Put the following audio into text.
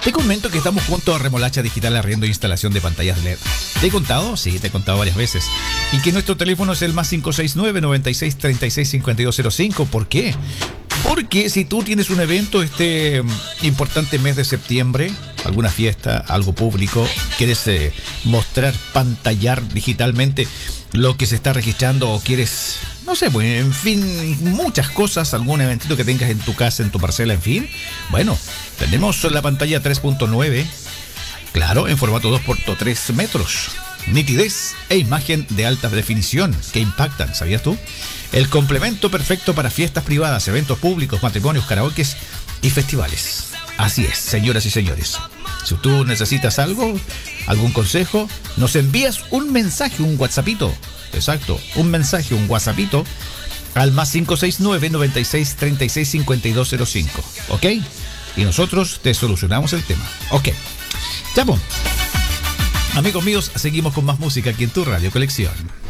Te comento que estamos junto a Remolacha Digital arriendo instalación de pantallas LED. ¿Te he contado? Sí, te he contado varias veces. Y que nuestro teléfono es el más 569-9636-5205. ¿Por qué? Porque si tú tienes un evento este importante mes de septiembre, alguna fiesta, algo público, quieres mostrar, pantallar digitalmente lo que se está registrando o quieres, no sé, pues, en fin, muchas cosas, algún eventito que tengas en tu casa, en tu parcela, en fin. Bueno, tenemos la pantalla 3.9, claro, en formato 2x3 metros. Nitidez e imagen de alta definición que impactan, ¿sabías tú? El complemento perfecto para fiestas privadas, eventos públicos, matrimonios, karaokes y festivales. Así es, señoras y señores. Si tú necesitas algo, algún consejo, nos envías un mensaje, un WhatsAppito. Exacto, un mensaje, un WhatsAppito al más 569-9636-5205. ¿Ok? Y nosotros te solucionamos el tema. Ok. Ya, pues. Amigos míos, seguimos con más música aquí en tu Radio Colección.